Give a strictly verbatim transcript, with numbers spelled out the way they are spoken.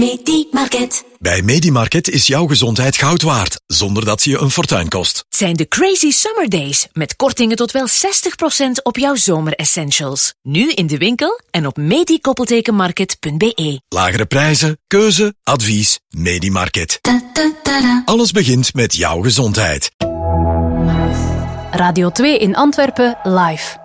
Medimarket. Bij Medimarket is jouw gezondheid goud waard, zonder dat ze je een fortuin kost. Het zijn de Crazy Summer Days, met kortingen tot wel zestig procent op jouw zomeressentials. Nu in de winkel en op medi-market punt b e. Lagere prijzen, keuze, advies, Medimarket. Alles begint met jouw gezondheid. Radio twee in Antwerpen live.